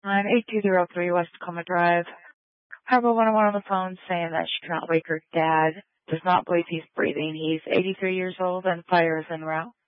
I'm 8203 West Tacoma Drive. I have a one-on-one on the phone saying that she cannot wake her dad, does not believe he's breathing. He's 83 years old and fire is en route.